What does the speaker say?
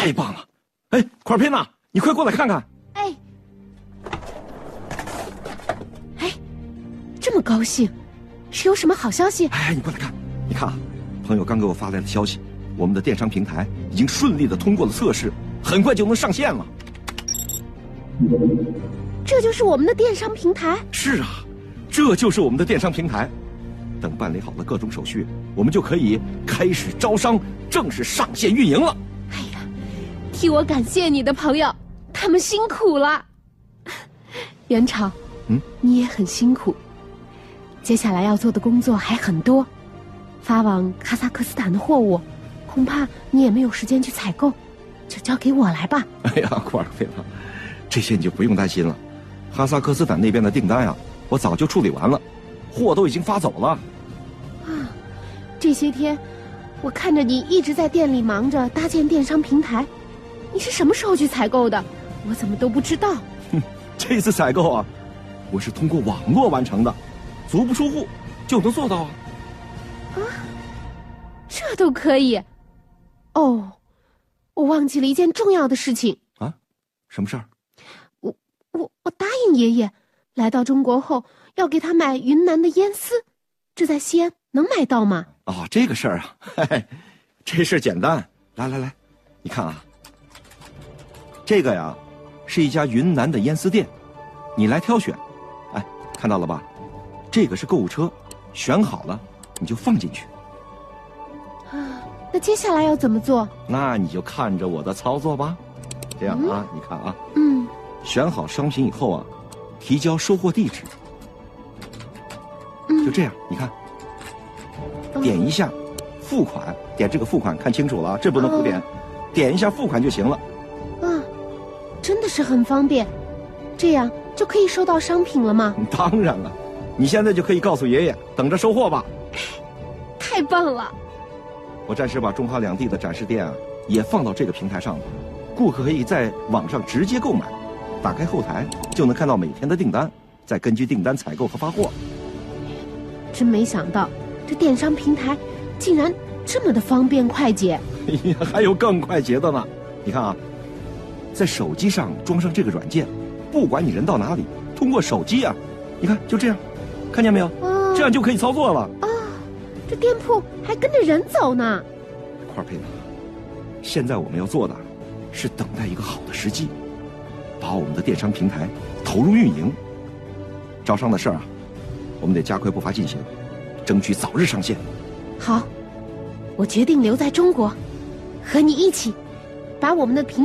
太棒了！哎，块佩娜，你快过来看看。 哎，这么高兴，是有什么好消息？ 哎，你过来看，你看啊，朋友刚给我发来的消息，我们的电商平台已经顺利的通过了测试，很快就能上线了。 这就是我们的电商平台？ 是啊，这就是我们的电商平台。等办理好了各种手续，我们就可以开始招商，正式上线运营了。 哎呀，替我感谢你的朋友，他们辛苦了。元朝，你也很辛苦。接下来要做的工作还很多，发往哈萨克斯坦的货物，恐怕你也没有时间去采购，就交给我来吧。 哎呀，库尔菲娜，这些你就不用担心了。哈萨克斯坦那边的订单啊，我早就处理完了，货都已经发走了。 啊，这些天我看着你一直在店里忙着搭建电商平台，你是什么时候去采购的？我怎么都不知道。 这次采购啊，我是通过网络完成的，足不出户就能做到啊。 啊，这都可以？哦，我忘记了一件重要的事情。 啊，什么事儿？ 我答应爷爷，来到中国后要给他买云南的烟丝，这在西安能买到吗？ 哦，这个事儿啊，嘿嘿，这事简单。来，你看啊，这个呀，是一家云南的烟丝店，你来挑选。哎，看到了吧？这个是购物车，选好了你就放进去。 啊，那接下来要怎么做？ 那你就看着我的操作吧。这样啊，你看啊，选好商品以后啊，提交收货地址。就这样，你看，点一下付款，点这个付款，看清楚了啊，这不能胡点，点一下付款就行了。 啊，真的是很方便，这样就可以收到商品了吗？ 当然了，你现在就可以告诉爷爷，等着收货吧。 太棒了！ 我暂时把中哈两地的展示店啊也放到这个平台上了，顾客可以在网上直接购买，打开后台就能看到每天的订单，再根据订单采购和发货。 真没想到，这电商平台竟然这么的方便快捷。 哎呀，还有更快捷的呢！你看啊，在手机上装上这个软件，不管你人到哪里，通过手机啊，你看就这样，看见没有？这样就可以操作了。 啊，这店铺还跟着人走呢。 块佩娜，现在我们要做的是等待一个好的时机，把我们的电商平台投入运营。招商的事儿啊，我们得加快步伐进行，争取早日上线。 好，我决定留在中国，和你一起把我们的平